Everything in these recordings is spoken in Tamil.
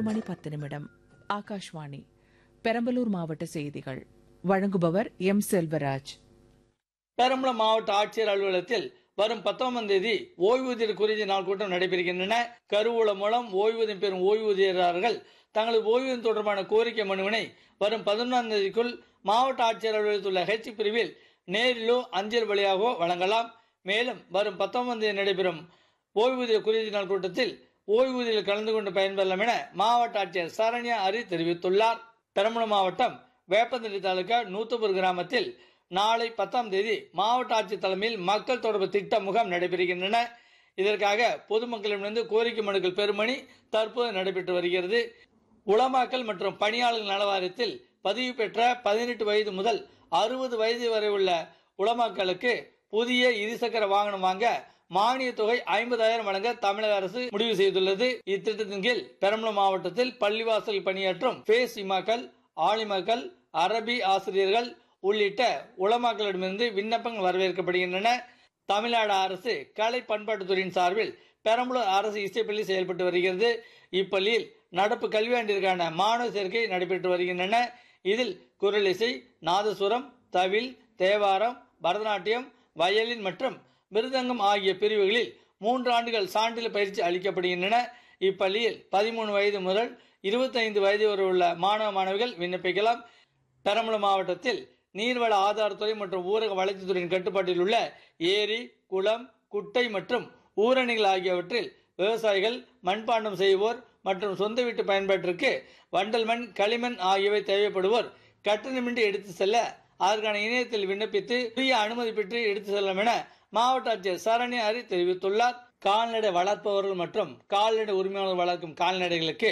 மணி 10 ஆகாஷ்வாணி பெரம்பலூர் மாவட்ட செய்திகள் வழங்குபவர் எம் செல்வராஜ். பெரம்பலூர் மாவட்ட ஆட்சியர் அலுவலகத்தில் வரும் 19ஆம் தேதி ஓய்வூதியர் குறுகிய நாள் கூட்டம் நடைபெறுகின்றன. கருவூலம் மூலம் ஓய்வூதியம் பெறும் ஓய்வூதியர்கள் தங்களது ஓய்வூதியம் தொடர்பான கோரிக்கை மனுவினை வரும் 11ஆம் தேதிக்குள் மாவட்ட ஆட்சியர் அலுவலகத்தில் உள்ள ஹெச் பிரிவில் நேரிலோ அஞ்சல் வழியாகவோ வழங்கலாம். மேலும் வரும் 19ஆம் தேதி நடைபெறும் ஓய்வூதிய குறுகிய நாள் கூட்டத்தில் ஓய்வூதியில் கலந்து கொண்டு பயன்பெறலாம் என மாவட்ட ஆட்சியர் சரண்யா அரி தெரிவித்துள்ளார். பெரம்பலூர் மாவட்டம் வேப்பந்தட்டை தாலுகா நூத்தபுர் கிராமத்தில் நாளை 10ஆம் தேதி மாவட்ட ஆட்சியர் தலைமையில் மக்கள் தொடர்பு திட்ட முகாம் நடைபெறுகின்றன. இதற்காக பொதுமக்களிடமிருந்து கோரிக்கை மனுக்கள் பெருமணி தற்போது நடைபெற்று வருகிறது. உலமாக்கல் மற்றும் பணியாளர்கள் நல வாரியத்தில் பதிவு பெற்ற 18 வயது முதல் 60 வயது வரை உள்ள உலமாக்களுக்கு புதிய இருசக்கர வாகனம் வாங்க மானிய தொகை 50,000 வழங்க தமிழக அரசு முடிவு செய்துள்ளது. இத்திட்டத்தின் கீழ் பெரம்பலூர் மாவட்டத்தில் பள்ளிவாசல் பணியாற்றும் பேஸ் இமாக்கள், ஆலிமாக்கள், அரபி ஆசிரியர்கள் உள்ளிட்ட உலமாக்களிடமிருந்து விண்ணப்பங்கள் வரவேற்கப்படுகின்றன. தமிழ்நாடு அரசு கலை பண்பாட்டுத்துறையின் சார்பில் பெரம்பலூர் அரசு இசைப்பள்ளி செயல்பட்டு வருகிறது. இப்பள்ளியில் நடப்பு கல்வியாண்டிற்கான மாணவர் சேர்க்கை நடைபெற்று வருகின்றன. இதில் குரல் இசை, நாதசுரம், தவில், தேவாரம், பரதநாட்டியம், வயலின் மற்றும் மிருதங்கம் ஆகிய பிரிவுகளில் 3 ஆண்டுகள் சான்றிதழ் பயிற்சி அளிக்கப்படுகின்றன. இப்பள்ளியில் 13 வயது முதல் 25 வயது வரை உள்ள மாணவ மாணவிகள் விண்ணப்பிக்கலாம். பெரம்பலூர் மாவட்டத்தில் நீர்வள ஆதாரத்துறை மற்றும் ஊரக வளர்ச்சித்துறையின் கட்டுப்பாட்டில் உள்ள ஏரி, குளம், குட்டை மற்றும் ஊரணிகள் ஆகியவற்றில் விவசாயிகள், மண்பாண்டம் செய்வோர் மற்றும் சொந்த வீட்டு பயன்பாட்டிற்கு வண்டல் மண், களிமண் ஆகியவை தேவைப்படுவோர் கட்டணமின்றி எடுத்து செல்ல அதற்கான இணையத்தில் விண்ணப்பித்து உரிய அனுமதி பெற்று எடுத்து செல்லலாம் என மாவட்ட ஆட்சியர் சரண்யா அரி தெரிவித்துள்ளார். கால்நடை வளர்ப்பவர்கள் மற்றும் கால்நடை உரிமையாளர்கள் வளர்க்கும் கால்நடைகளுக்கு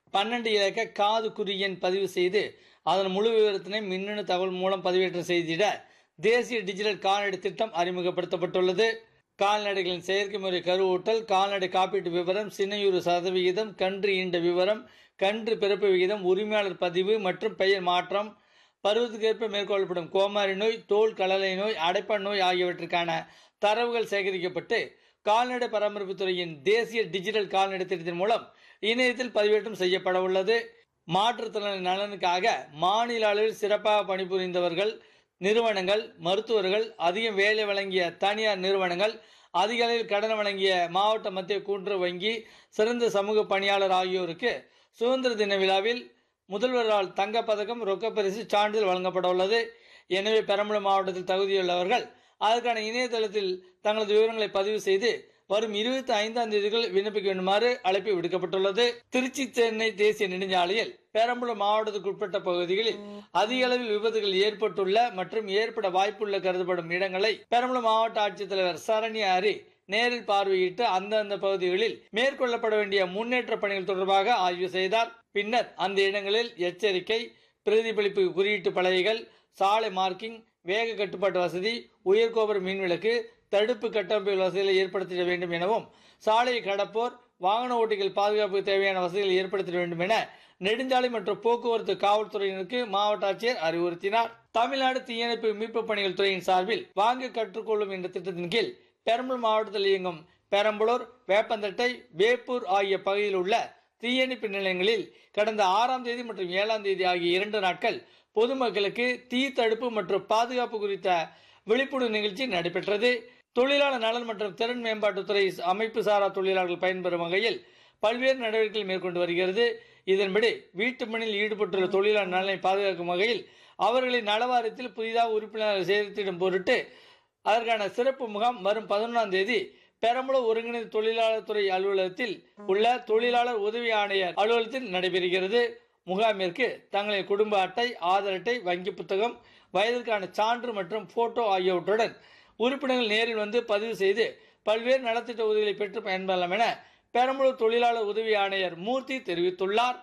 12 இலக்க காது குறி எண் பதிவு செய்து அதன் முழு விவரத்தினை மின்னணு தகவல் மூலம் பதிவேற்றம் செய்திட தேசிய டிஜிட்டல் கால்நடை திட்டம் அறிமுகப்படுத்தப்பட்டுள்ளது. கால்நடைகளின் செயற்கை முறை கருவூட்டல், கால்நடை காப்பீட்டு விவரம், சினையுறு சதவிகிதம், கன்று ஈண்ட விவரம், கன்று பிறப்பு விகிதம், உரிமையாளர் பதிவு மற்றும் பெயர் மாற்றம், பருவத்துக்கேற்ப மேற்கொள்ளப்படும் கோமாரி நோய், தோல் கலலை நோய், அடைப்பான் நோய் ஆகியவற்றுக்கான தரவுகள் சேகரிக்கப்பட்டு கால்நடை பராமரிப்பு துறையின் தேசிய டிஜிட்டல் கால்நடை திட்டத்தின் மூலம் இணையத்தில் பதிவேற்றம் செய்யப்பட உள்ளது. மாற்றுத்திறனாளி நலனுக்காக மாநில அளவில் சிறப்பாக பணிபுரிந்தவர்கள், நிறுவனங்கள், மருத்துவர்கள், அதிகம் வேலை வழங்கிய தனியார் நிறுவனங்கள், அதிக அளவில் கடன் வழங்கிய மாவட்ட மத்திய கூட்டுறவு வங்கி, சிறந்த சமூக பணியாளர் ஆகியோருக்கு சுதந்திர தின விழாவில் முதல்வரால் தங்கப்பதக்கம், ரொக்கப்பரிசு, சான்றிதழ் வழங்கப்பட உள்ளது. எனவே பெரம்பலூர் மாவட்டத்தில் தகுதியுள்ளவர்கள் அதற்கான இணையதளத்தில் தங்களது விவரங்களை பதிவு செய்து வரும் 25ஆம் தேதிக்குள் விண்ணப்பிக்க வேண்டுமாறு அழைப்பு விடுக்கப்பட்டுள்ளது. திருச்சி சென்னை தேசிய நெடுஞ்சாலையில் பெரம்பலூர் மாவட்டத்திற்கு உட்பட்ட பகுதிகளில் அதிக அளவில் விபத்துகள் ஏற்பட்டுள்ள மற்றும் ஏற்பட வாய்ப்புள்ள கருதப்படும் இடங்களை பெரம்பலூர் மாவட்ட ஆட்சித்தலைவர் சரண்யா அரி நேரில் பார்வையிட்டு அந்தந்த பகுதிகளில் மேற்கொள்ளப்பட வேண்டிய முன்னேற்ற பணிகள் தொடர்பாக ஆய்வு செய்தார். பின்னர் அந்த இடங்களில் எச்சரிக்கை, பிரதிபலிப்பு குறியீட்டு பலகைகள், சாலை மார்க்கிங், வேக கட்டுப்பாட்டு வசதி, உயர்கோபுர மின்விளக்கு, தடுப்பு கட்டமைப்பு வசதிகளை ஏற்படுத்திட வேண்டும் எனவும், சாலையை கடப்போர், வாகன ஓட்டிகள் பாதுகாப்புக்கு தேவையான வசதிகளை ஏற்படுத்திட வேண்டும் என நெடுஞ்சாலை மற்றும் போக்குவரத்து காவல்துறையினருக்கு மாவட்ட ஆட்சியர் அறிவுறுத்தினார். தமிழ்நாடு தீயணைப்பு மீட்பு பணிகள் துறையின் சார்பில் வாங்க கற்றுக்கொள்ளும் என்ற திட்டத்தின் கீழ் பெரம்பலூர் மாவட்டத்தில் இயங்கும் பெரம்பலூர், வேப்பந்தட்டை, வேப்பூர் ஆகிய பகுதியில் உள்ள தீயணைப்பு நிலையங்களில் கடந்த 6ஆம் தேதி மற்றும் 7ஆம் தேதி ஆகிய 2 நாட்கள் பொதுமக்களுக்கு தீ தடுப்பு மற்றும் பாதுகாப்பு குறித்த விழிப்புணர்வு நிகழ்ச்சி நடைபெற்றது. தொழிலாளர் நலன் மற்றும் திறன் மேம்பாட்டுத்துறை அமைப்பு சாரா தொழிலாளர்கள் பயன்பெறும் வகையில் பல்வேறு நடவடிக்கைகள் மேற்கொண்டு வருகிறது. இதன்படி வீட்டு பணியில் ஈடுபட்டுள்ள தொழிலாளர் நலனை பாதுகாக்கும் வகையில் அவர்களின் நலவாரியத்தில் புதிதாக உறுப்பினர்கள் சேர்த்திடும் பொருட்டு அதற்கான சிறப்பு முகாம் வரும் 11ஆம் தேதி பெரம்பலூர் ஒருங்கிணைந்த தொழிலாளர் துறை அலுவலகத்தில் உள்ள தொழிலாளர் உதவி ஆணையர் அலுவலகத்தில் நடைபெறுகிறது. முகாமிற்கு தங்களின் குடும்ப அட்டை, ஆதார் அட்டை, வங்கி புத்தகம், வயதிற்கான சான்று மற்றும் போட்டோ ஆகியவற்றுடன் உறுப்பினர்கள் நேரில் வந்து பதிவு செய்து பல்வேறு நலத்திட்ட உதவிகளை பெற்று பயன்பெறலாம் என பெரம்பலூர் தொழிலாளர் உதவி ஆணையர் மூர்த்தி தெரிவித்துள்ளார்.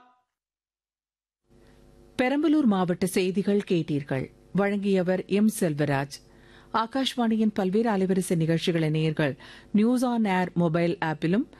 பெரம்பலூர் மாவட்ட செய்திகள் கேட்டீர்கள். வழங்கியவர் எம் செல்வராஜ். ஆகாஷ்வாணியின் பல்வேறு அலைவரிசை நிகழ்ச்சிகளை நேயர்கள் நியூஸ் ஆன் ஏர் மொபைல் ஆப்பிலும்